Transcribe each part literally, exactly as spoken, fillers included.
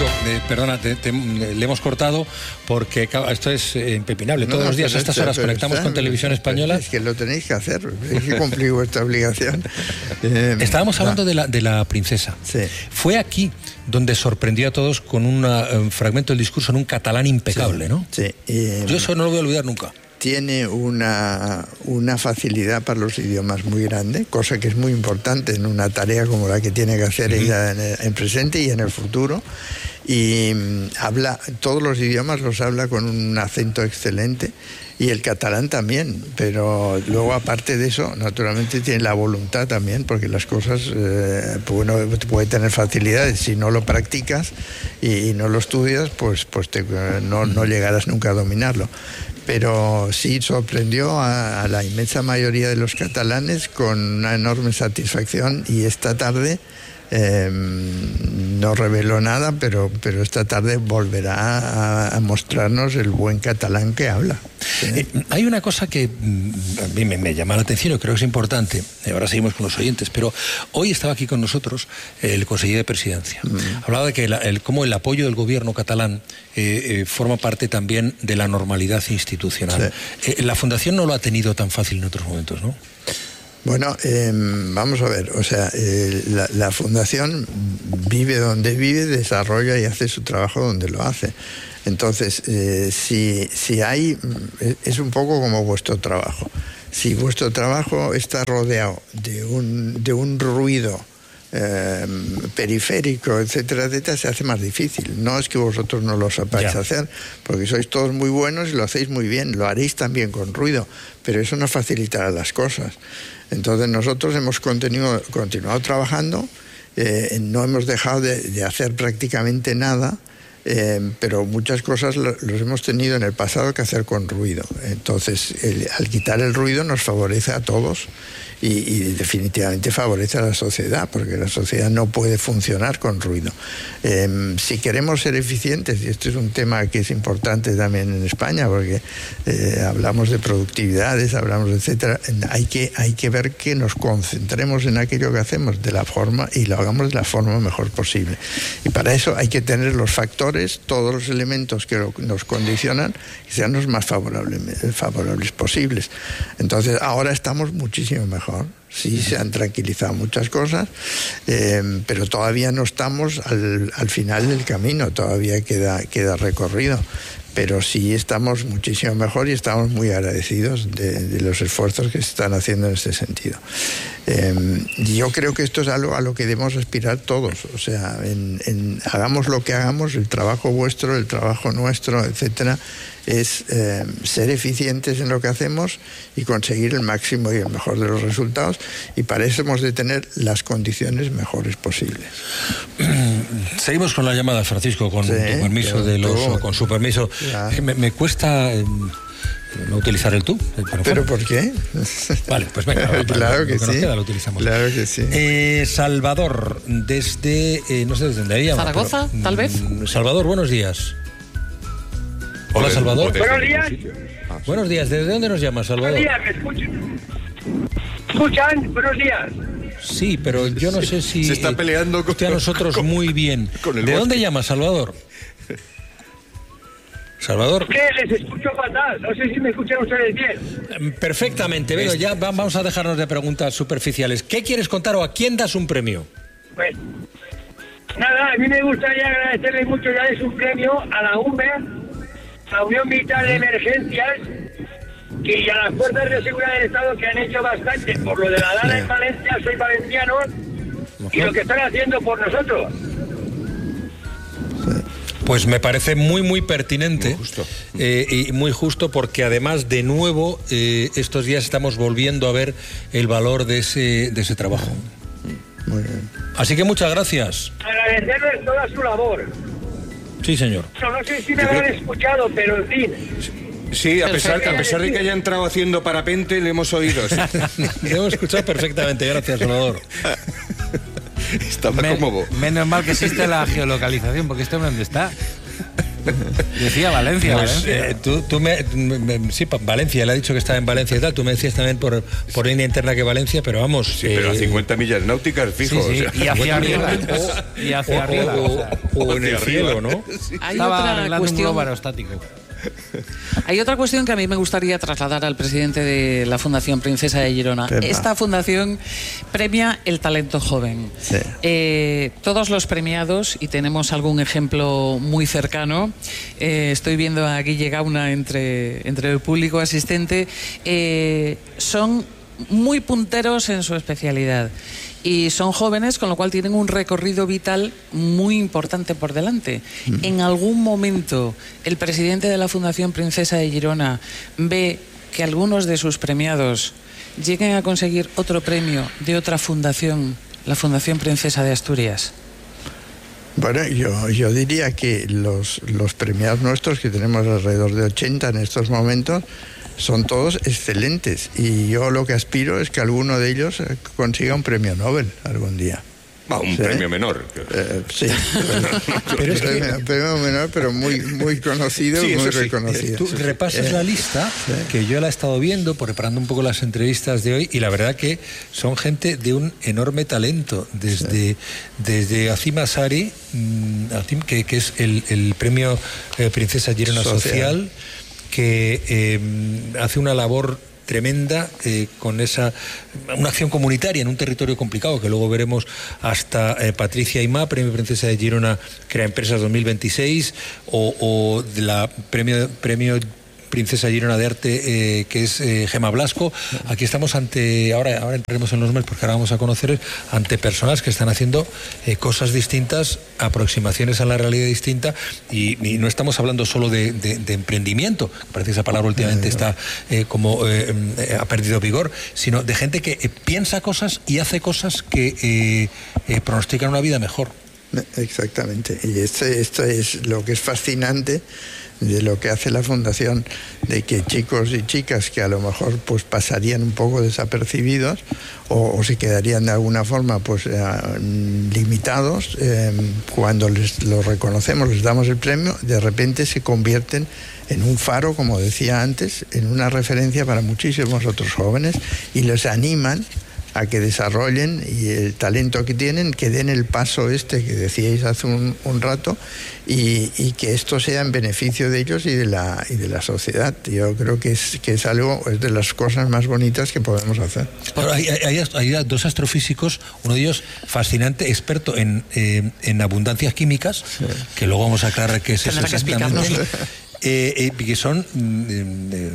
Francisco, eh, perdona, te, te, le hemos cortado porque esto es eh, impepinable. Todos no, los días a estas horas conectamos está, con Televisión Española. Es que lo tenéis que hacer, tenéis que cumplir vuestra obligación. Eh, Estábamos hablando no. de, la, de la princesa. Sí. Fue aquí donde sorprendió a todos con una, un fragmento del discurso en un catalán impecable, sí, ¿no? Sí. Eh, Yo eso no lo voy a olvidar nunca. Tiene una, una facilidad para los idiomas muy grande, cosa que es muy importante en una tarea como la que tiene que hacer uh-huh. ella en el en presente y en el futuro. Y um, habla, todos los idiomas los habla con un acento excelente, y el catalán también, pero luego aparte de eso, naturalmente tiene la voluntad también, porque las cosas, eh, pues uno puede tener facilidades, si no lo practicas y, y no lo estudias, pues, pues te, no, no llegarás nunca a dominarlo. Pero sí sorprendió a, a la inmensa mayoría de los catalanes con una enorme satisfacción, y esta tarde eh, no reveló nada, pero, pero esta tarde volverá a, a mostrarnos el buen catalán que habla. ¿Sí? Eh, hay una cosa que a mí me, me llama la atención y creo que es importante. Ahora seguimos con los oyentes, pero hoy estaba aquí con nosotros el consejero de Presidencia. Mm. Hablaba de que el, el, cómo el apoyo del gobierno catalán eh, eh, forma parte también de la normalidad institucional. Sí. Eh, la Fundación no lo ha tenido tan fácil en otros momentos, ¿no? Bueno, eh, vamos a ver, o sea, eh, la, la Fundación vive donde vive, desarrolla y hace su trabajo donde lo hace. Entonces, eh, si, si hay, es un poco como vuestro trabajo. Si vuestro trabajo está rodeado de un, de un ruido eh, periférico, etcétera, etcétera, se hace más difícil. No es que vosotros no lo sepáis hacer, porque sois todos muy buenos y lo hacéis muy bien, lo haréis también con ruido, pero eso no facilitará las cosas. Entonces nosotros hemos continuado, continuado trabajando, eh, no hemos dejado de, de hacer prácticamente nada, eh, pero muchas cosas lo, los hemos tenido en el pasado que hacer con ruido. Entonces, el, al quitar el ruido nos favorece a todos y, y definitivamente favorece a la sociedad, porque la sociedad no puede funcionar con ruido. Eh, si queremos ser eficientes, y esto es un tema que es importante también en España, porque eh, hablamos de productividades, hablamos de etcétera, hay que, hay que ver que nos concentremos en aquello que hacemos de la forma, y lo hagamos de la forma mejor posible. Y para eso hay que tener los factores, todos los elementos que lo, nos condicionan, que sean los más favorables, favorables posibles. Entonces, ahora estamos muchísimo mejor. Sí, se han tranquilizado muchas cosas, eh, pero todavía no estamos al, al final del camino, todavía queda, queda recorrido. Pero sí estamos muchísimo mejor y estamos muy agradecidos de, de los esfuerzos que se están haciendo en este sentido. Eh, yo creo que esto es algo a lo que debemos aspirar todos. O sea, en, en, hagamos lo que hagamos, el trabajo vuestro, el trabajo nuestro, etcétera, es eh, ser eficientes en lo que hacemos y conseguir el máximo y el mejor de los resultados, y para eso hemos de tener las condiciones mejores posibles. Seguimos con la llamada, Francisco, con sí, tu permiso de los, tú, con su permiso. Me, me cuesta eh, no utilizar el tú. El ¿Pero por qué? Vale, pues venga. Para, claro que, que sí. Nos queda, lo utilizamos. Claro que sí. Eh, Salvador, desde, eh, no sé desde dónde llama. Zaragoza, pero, tal vez. Salvador, buenos días. Hola, Salvador. Buenos días. Ah, buenos días. ¿Desde dónde nos llamas, Salvador? Buenos días, ¿me escuchan? ¿Escuchan? Buenos días. Sí, pero yo no sé si... Se está peleando con... Usted a nosotros con, muy bien. Con el ¿De bosque. dónde llamas, Salvador? Salvador. ¿Qué? Les escucho fatal. No sé si me escuchan ustedes bien. Perfectamente. Pero ya vamos a dejarnos de preguntas superficiales. ¿Qué quieres contar o a quién das un premio? Pues... Nada, a mí me gustaría agradecerle mucho, ya es un premio a la U M E, la Unión Militar de Emergencias, y a las fuerzas de seguridad del Estado, que han hecho bastante por lo de la Dana en Valencia. Soy valenciano, y lo que están haciendo por nosotros. Pues me parece muy muy pertinente, muy justo. Eh, y muy justo, porque además de nuevo eh, estos días estamos volviendo a ver el valor de ese, de ese trabajo. Muy bien. Así que muchas gracias. Agradecerles toda su labor. Sí, señor. No, no sé si me habrán escuchado, pero en fin. Sí, a pesar, a pesar de que haya entrado haciendo parapente, le hemos oído. Sí. Le hemos escuchado perfectamente. Gracias, Salvador. Estaba Men, como... Menos mal que existe la geolocalización, porque este hombre, ¿dónde está? Decía Valencia, Pues, Valencia. eh, tú, tú me, me- sí, pa- Valencia, le ha dicho que está en Valencia y tal. Tú me decías también por, por línea interna que Valencia, pero vamos. Sí, pero a eh, cincuenta millas náuticas, fijo. sí, sí, o sea, Y hacia arriba. o- Y hacia o- arriba. o- o sea, o en el hacia cielo, arriba. ¿no? Hay Estaba otra arreglando un cuestión. globo aerostático. Hay otra cuestión que a mí me gustaría trasladar al presidente de la Fundación Princesa de Girona. Pepa. Esta fundación premia el talento joven. Sí. Eh, todos los premiados, y tenemos algún ejemplo muy cercano, eh, estoy viendo a Guille Gauna entre, entre el público asistente, eh, son muy punteros en su especialidad. Y son jóvenes, con lo cual tienen un recorrido vital muy importante por delante. ¿En algún momento el presidente de la Fundación Princesa de Girona ve que algunos de sus premiados lleguen a conseguir otro premio de otra fundación, la Fundación Princesa de Asturias? Bueno, yo, yo diría que los, los premiados nuestros, que tenemos alrededor de ochenta en estos momentos, son todos excelentes. Y yo lo que aspiro es que alguno de ellos eh, consiga un premio Nobel algún día. Va, un Sí. premio menor. Eh, sí, Pero es que- premio, premio menor, pero muy, muy conocido, Sí, muy eso sí. reconocido. Tú repasas la lista, que yo la he estado viendo, preparando un poco las entrevistas de hoy, y la verdad que son gente de un enorme talento, desde, desde Azim Asari, mm, Azim, que, que es el, el premio eh, Princesa Girona Social, Social. que eh, hace una labor tremenda eh, con esa una acción comunitaria en un territorio complicado, que luego veremos, hasta eh, Patricia Aimá, Premio Princesa de Girona Crea Empresas dos mil veintiséis, o, o de la premio premio Princesa Girona de Arte, eh, que es eh, Gema Blasco. Aquí estamos ante, ahora, ahora entraremos en los mails porque ahora vamos a conocer, ante personas que están haciendo eh, cosas distintas, aproximaciones a la realidad distinta, y, y no estamos hablando solo de, de, de emprendimiento, parece que esa palabra últimamente está eh, como eh, eh, ha perdido vigor, sino de gente que eh, piensa cosas y hace cosas que eh, eh, pronostican una vida mejor. Exactamente. Y esto, esto es lo que es fascinante de lo que hace la Fundación, de que chicos y chicas que a lo mejor pues pasarían un poco desapercibidos o, o se quedarían de alguna forma pues eh, limitados, eh, cuando les lo reconocemos, les damos el premio, de repente se convierten en un faro, como decía antes, en una referencia para muchísimos otros jóvenes, y les animan a que desarrollen y el talento que tienen, que den el paso este que decíais hace un, un rato, y, y que esto sea en beneficio de ellos y de la y de la sociedad. Yo creo que es que es algo, es de las cosas más bonitas que podemos hacer. Pero hay, hay, hay- hay dos astrofísicos, uno de ellos fascinante, experto en, eh, en abundancias químicas, que luego vamos a aclarar qué es eso Tendrá que exactamente, explicarnos. eh, eh, que son mm, eh,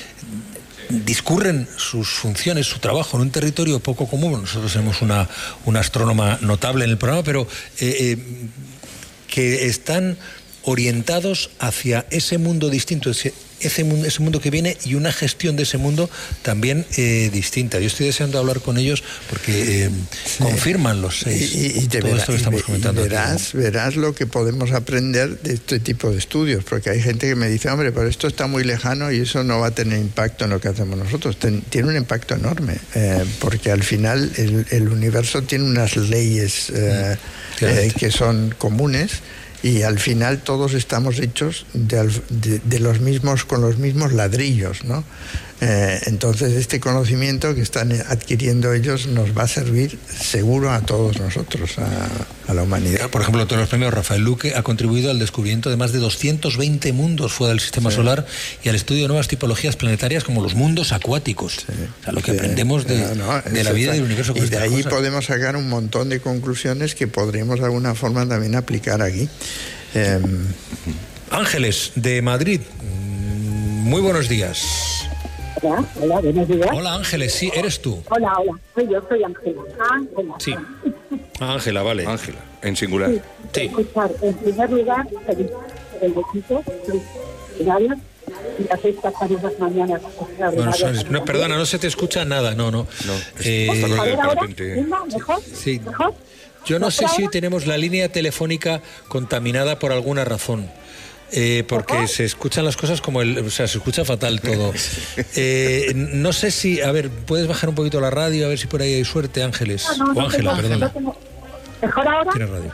discurren sus funciones, su trabajo en un territorio poco común. Nosotros tenemos una, una astrónoma notable en el programa, pero eh, eh, que están orientados hacia ese mundo distinto, ese, ese, mundo, ese mundo que viene, y una gestión de ese mundo también eh, distinta. Yo estoy deseando hablar con ellos porque eh, Sí. confirman los seis Y, y- y te todo verá- esto que y estamos ve- y comentando aquí, verás, verás lo que podemos aprender de este tipo de estudios, porque hay gente que me dice, hombre, pero esto está muy lejano y eso no va a tener impacto en lo que hacemos nosotros. Ten- tiene un impacto enorme, eh, porque al final el, el universo tiene unas leyes eh, Claramente. eh, que son comunes, y al final todos estamos hechos de, al- de- de los mismos, con los mismos ladrillos, ¿no? Eh, entonces este conocimiento que están adquiriendo ellos nos va a servir seguro a todos nosotros, a, a la humanidad. Por ejemplo, todos los premios, Rafael Luque ha contribuido al descubrimiento de más de doscientos veinte mundos fuera del sistema Sí. solar, y al estudio de nuevas tipologías planetarias como los mundos acuáticos. O sea, lo que Sí. aprendemos de, No, no, de la eso vida está- y del universo. con Y de estas ahí cosas. podemos sacar un montón de conclusiones que podríamos de alguna forma también aplicar aquí. Eh, Ángeles, de Madrid. Mm, Muy buenos días. Hola, hola, buenos días. Hola, Ángeles, sí, eres tú. Hola, hola, soy yo, soy Ángela. Ángela. Sí. Ángela, vale. Ángela, en singular. Sí. Escuchar, en primer lugar, feliz el equipo, soy horarios, y hacéis pasar unas mañanas Bueno, extraordinarias. son- no, perdona, no se te escucha nada, no, no. No, Eh, está con A el ver, ahora, parapente. ¿Linda? ¿Mejor? Sí. ¿Mejor? Yo no sé ¿Mejor si ahora? tenemos la línea telefónica contaminada por alguna razón. Eh, porque ¿Mejor? se escuchan las cosas como el... O sea, se escucha fatal todo. Eh, no sé si... A ver, ¿puedes bajar un poquito la radio? A ver si por ahí hay suerte, Ángeles. Ah, no, O no Ángela, tengo- perdona. no tengo- ¿Mejor ahora? Tienes radio. ¿Mejor?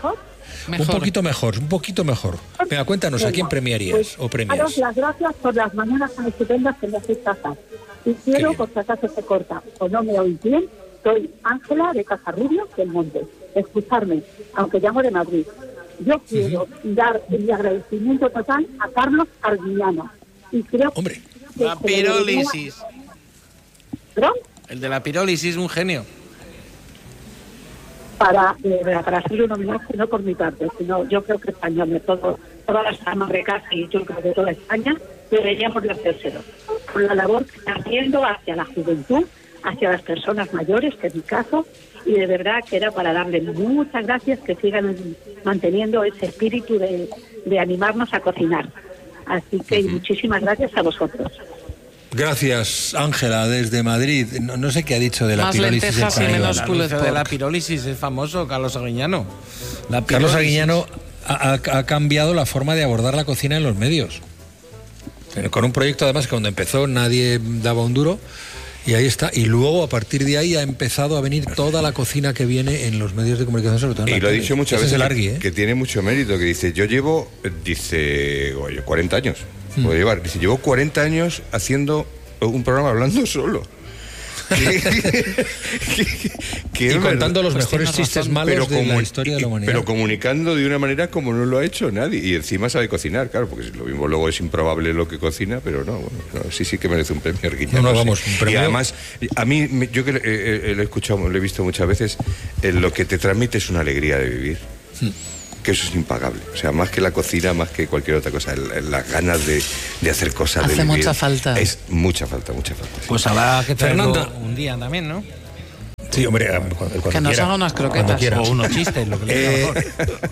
Mejor. Un poquito mejor, un poquito mejor. Venga, cuéntanos, ¿a quién premiarías pues, o premias? Daros las gracias por las mañanas tan estupendas que me hacéis pasar. Y quiero, por si acaso se corta o no me oís bien, soy Ángela de Casarrubio del Monte. Escucharme, aunque llamo de Madrid. Yo quiero uh-huh. dar mi agradecimiento total a Carlos Arguiñano. Y creo Hombre. que la pirólisis. ¿Perdón? El de la pirólisis, un genio. Para, eh, para hacer un homenaje, no por mi parte, sino yo creo que españoles, todo, todas las amas de casa y yo creo de toda España, deberíamos de hacérselo. Por la labor que está haciendo hacia la juventud, hacia las personas mayores, que es mi caso, y de verdad que era para darle muchas gracias, que sigan manteniendo ese espíritu de, de animarnos a cocinar. Así que uh-huh. muchísimas gracias a vosotros. Gracias, Ángela, desde Madrid. No, no sé qué ha dicho de la Más pirólisis. lentejas y menos El pulled anuncio de la pork. pirólisis es famoso, Carlos Arguiñano. La Carlos pirólisis. Arguiñano ha, ha- ha cambiado la forma de abordar la cocina en los medios. Eh, Con un proyecto, además, que cuando empezó nadie daba un duro. Y ahí está. Y luego, a partir de ahí, ha empezado a venir toda la cocina que viene en los medios de comunicación, sobre todo en Y la lo ha tele. dicho muchas Ese es veces el que, Argui, ¿eh? que tiene mucho mérito, que dice, yo llevo, eh, dice, oye, cuarenta años, Mm. puedo llevar, dice, llevo cuarenta años haciendo un programa hablando solo. que, que Y es contando verdad. los Pues mejores tienes chistes razón. malos Pero de la comu- historia de y- la humanidad. Pero comunicando de una manera como no lo ha hecho nadie. Y encima sabe cocinar, claro, porque lo mismo luego es improbable lo que cocina, pero no, bueno, no, sí, sí que merece un premio Arguiñano. No, no, sí. vamos, un premio. Y además, a mí, me- yo que eh, eh, lo he escuchado, lo he visto muchas veces, eh, lo que te transmite es una alegría de vivir. Hmm. Que eso es impagable. O sea, más que la cocina, más que cualquier otra cosa, el- el- las ganas de, de hacer cosas, Hace de vivir. mucha falta. Es mucha falta, mucha falta. sí. Pues habrá que traerlo Fernanda. un día también, ¿no? Sí, hombre, cuando, cuando Que nos quiera, haga unas cuando croquetas. quiera. O unos chistes, lo que le Eh, mejor.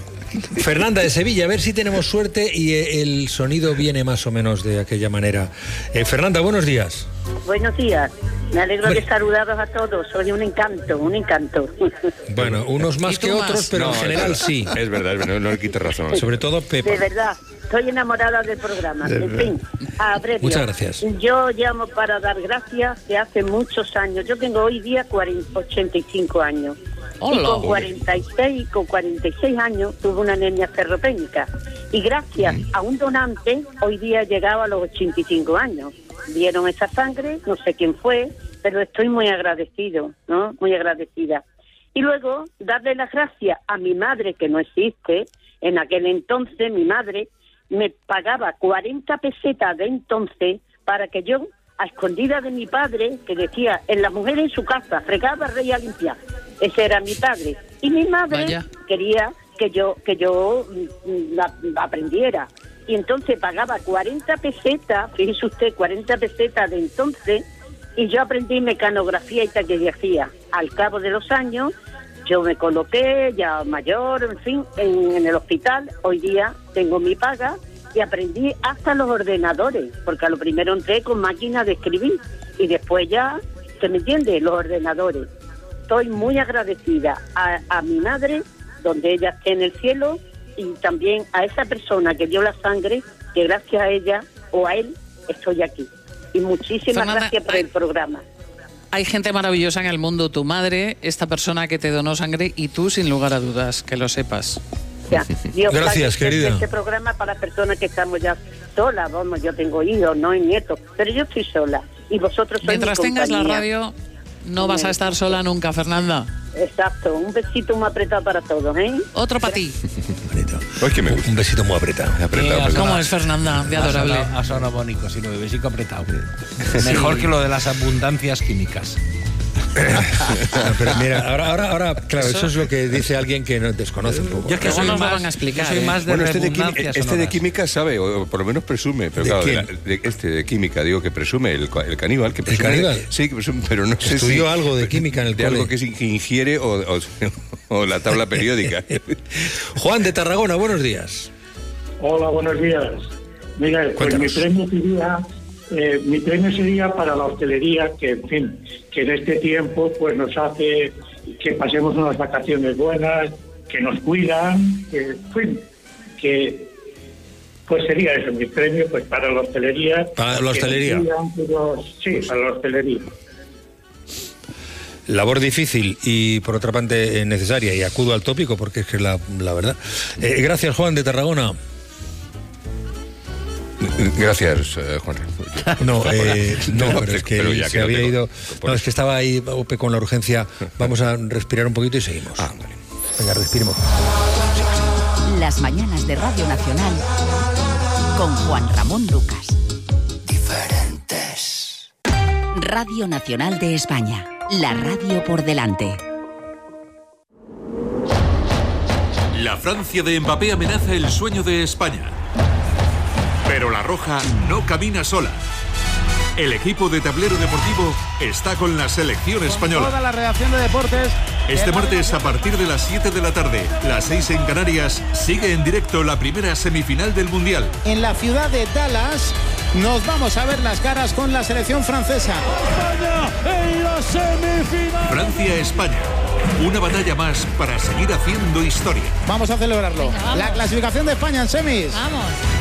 Fernanda de Sevilla, a ver si tenemos suerte y eh, el sonido viene más o menos de aquella manera. Eh, Fernanda, buenos días. Buenos días. Me alegro Hombre. de saludaros a todos. Soy un encanto, un encanto. Bueno, unos más ¿Y tú que más? otros, pero No, en es general verdad. sí. Es verdad, es verdad, no le quites razón. Sobre todo Pepa. De verdad, estoy enamorada del programa. En fin, a breve. Muchas gracias. Yo llamo para dar gracias de hace muchos años. Yo tengo hoy día cuarenta, ochenta y cinco años. Hola. Y con cuarenta y seis, con cuarenta y seis años tuve una anemia ferropénica. Y gracias a un donante, hoy día he llegado a los ochenta y cinco años. Dieron esa sangre, no sé quién fue, pero estoy muy agradecido, ¿no? Muy agradecida. Y luego, darle las gracias a mi madre, que no existe. En aquel entonces, mi madre me pagaba cuarenta pesetas de entonces para que yo, a escondida de mi padre, que decía, en la mujer en su casa, fregaba, reía, limpiar. Ese era mi padre. Y mi madre Vaya. quería que yo que yo mm, la, la aprendiera. Y entonces pagaba cuarenta pesetas, fíjese usted, cuarenta pesetas de entonces, y yo aprendí mecanografía y taquigrafía. Al cabo de los años, yo me coloqué, ya mayor, en fin, en, en el hospital. Hoy día tengo mi paga y aprendí hasta los ordenadores, porque a lo primero entré con máquina de escribir y después ya, ¿se me entiende? Los ordenadores. Estoy muy agradecida a, a mi madre, donde ella esté en el cielo, y también a esa persona que dio la sangre, que gracias a ella o a él estoy aquí. Y muchísimas Fernanda, gracias por hay- el programa. Hay gente maravillosa en el mundo, tu madre, esta persona que te donó sangre y tú, sin lugar a dudas, que lo sepas. Ya, Dios Gracias, pague querida. Este programa para personas que estamos ya solas, vamos, yo tengo hijos, no hay nietos, pero yo estoy sola. Y vosotros sois Mientras mi tengas la compañía. radio, no vas a estar sola nunca, Fernanda. Exacto, un besito muy apretado para todos, ¿eh? Otro para ti. Bonito. Pues que me gusta. Un besito muy apretado. Apretado, Sí, apretado. ¿Cómo es Fernanda? De Ha adorable. sonado- Ha sonado bonito, sí, lo de besico apretado. Mejor que lo de las abundancias químicas. No, pero mira, ahora, ahora, ahora, claro, eso, Eso- es lo que dice alguien que no desconoce un poco. Yo es que Luego soy nos lo más, van a explicar, yo soy ¿eh? más de Bueno, este de, quimi- redundancias este de sonoras. química sabe, o por lo menos presume, pero ¿De claro, quién? de la- de este de química, digo que presume, el, ca- el caníbal, que presume, caníbal? Sí, que presume, pero no sé Estudió si- algo de química en el de cole. algo que, sí- que ingiere o, o- o la tabla periódica. Juan de Tarragona, buenos días. Hola, buenos días. Mira, pues Cuéntanos. mi premio sería, eh, mi premio sería para la hostelería, que en fin, que en este tiempo pues nos hace que pasemos unas vacaciones buenas, que nos cuidan, que, en fin, que pues sería eso, mi premio pues para la hostelería. Para la que nos hostelería. cuidan, pero- sí, para la hostelería. labor difícil y por otra parte necesaria, y acudo al tópico porque es que es la, la verdad. Eh, gracias, Juan de Tarragona. Gracias, eh, Juan. No, eh, no, No, pero es que pero ya se que no había tengo- ido. por No, es eso. que estaba ahí Ope con la urgencia. Vamos a respirar un poquito y seguimos. Ah, vale. Venga, respiremos. Las mañanas de Radio Nacional con Juan Ramón Lucas. Diferentes. Radio Nacional de España. La radio por delante. La Francia de Mbappé amenaza el sueño de España. Pero la Roja no camina sola. El equipo de Tablero Deportivo está con la selección española. Toda la redacción de deportes. Este martes a partir de las siete de la tarde, las seis en Canarias, sigue en directo la primera semifinal del Mundial. En la ciudad de Dallas nos vamos a ver las caras con la selección francesa. España en la semifinal. Francia-España. Una batalla más para seguir haciendo historia. Vamos a celebrarlo. Venga, vamos. La clasificación de España en semis. Vamos.